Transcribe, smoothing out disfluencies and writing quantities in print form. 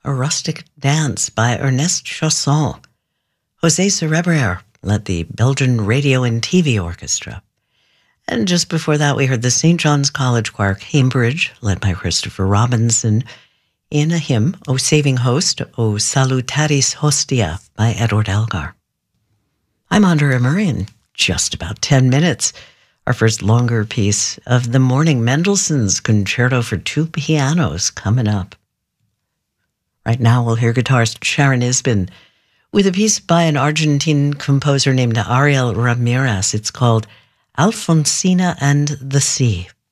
A Rustic Dance by Ernest Chausson. José Cerebrer led the Belgian Radio and TV Orchestra. And just before that, we heard the St. John's College Choir, Cambridge, led by Christopher Robinson, in a hymn, O Saving Host, O Salutaris Hostia, by Edward Elgar. I'm Andrea Murray in just about 10 minutes. Our first longer piece of the morning, Mendelssohn's Concerto for Two Pianos, coming up. Right now, we'll hear guitarist Sharon Isbin with a piece by an Argentine composer named Ariel Ramirez. It's called Alfonsina and the Sea.